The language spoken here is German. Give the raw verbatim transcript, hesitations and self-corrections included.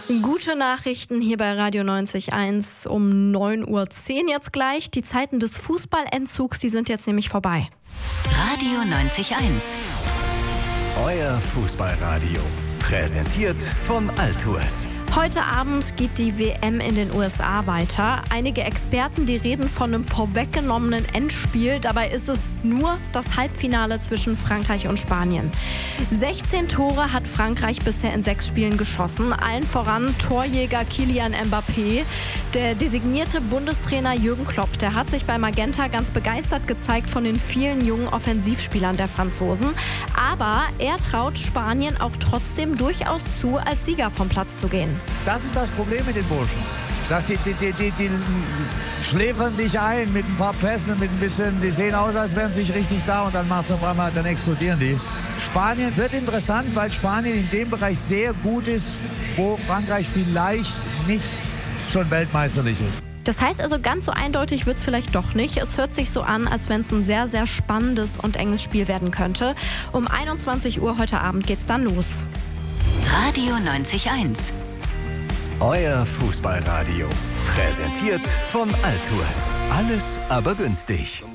Gute Nachrichten hier bei Radio neunzig Komma eins um neun Uhr zehn jetzt gleich. Die Zeiten des Fußballentzugs, die sind jetzt nämlich vorbei. Radio neunzig Komma eins. Euer Fußballradio. Präsentiert von Altours. Heute Abend geht die W M in den U S A weiter. Einige Experten, die reden von einem vorweggenommenen Endspiel. Dabei ist es nur das Halbfinale zwischen Frankreich und Spanien. sechzehn Tore hat Frankreich bisher in sechs Spielen geschossen. Allen voran Torjäger Kylian Mbappé. Der designierte Bundestrainer Jürgen Klopp, der hat sich bei Magenta ganz begeistert gezeigt von den vielen jungen Offensivspielern der Franzosen. Aber er traut Spanien auch trotzdem durchaus zu, als Sieger vom Platz zu gehen. Das ist das Problem mit den Burschen. Dass die, die, die, die, die schläfern dich ein mit ein paar Pässen, mit ein bisschen, die sehen aus, als wären sie nicht richtig da und dann macht's auf einmal, dann explodieren die. Spanien wird interessant, weil Spanien in dem Bereich sehr gut ist, wo Frankreich vielleicht nicht schon weltmeisterlich ist. Das heißt also, ganz so eindeutig wird es vielleicht doch nicht. Es hört sich so an, als wenn es ein sehr, sehr spannendes und enges Spiel werden könnte. Um einundzwanzig Uhr heute Abend geht's dann los. Radio neunzig Komma eins. Euer Fußballradio. Präsentiert von Altours. Alles aber günstig.